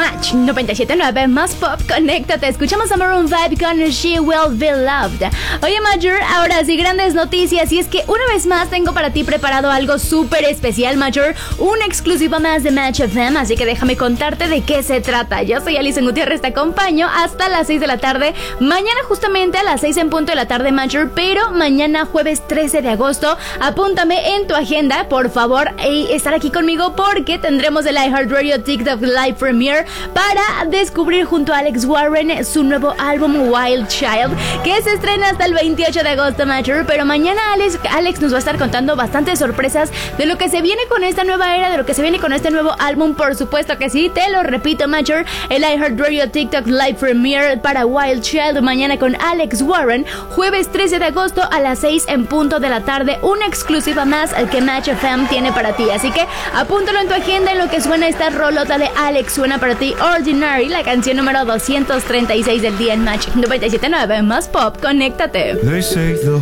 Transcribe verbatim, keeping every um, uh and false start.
Match noventa y siete punto nueve más pop, conéctate. Escuchamos a Maroon five con She Will Be Loved. Oye, Major, ahora sí, grandes noticias. Y es que una vez más tengo para ti preparado algo súper especial, Major. Una exclusiva más de Match F M. Así que déjame contarte de qué se trata. Yo soy Alison Gutiérrez, te acompaño hasta las seis de la tarde. Mañana justamente a las seis en punto de la tarde, Major. Pero mañana jueves trece de agosto, apúntame en tu agenda, por favor, y estar aquí conmigo porque tendremos el iHeartRadio TikTok Live Premiere para descubrir junto a Alex Warren su nuevo álbum Wild Child, que se estrena hasta el veintiocho de agosto, Major. Pero mañana Alex, Alex nos va a estar contando bastantes sorpresas de lo que se viene con esta nueva era, de lo que se viene con este nuevo álbum. Por supuesto que sí, te lo repito, Major, el iHeartRadio TikTok Live Premiere para Wild Child mañana con Alex Warren, jueves trece de agosto a las seis en punto de la tarde, una exclusiva más que Match F M tiene para ti. Así que apúntalo en tu agenda en lo que suena esta rolota de Alex. Suena para ti Ordinary, la canción número doscientos treinta y seis del día en Match noventa y siete punto nueve más pop, conéctate. They say the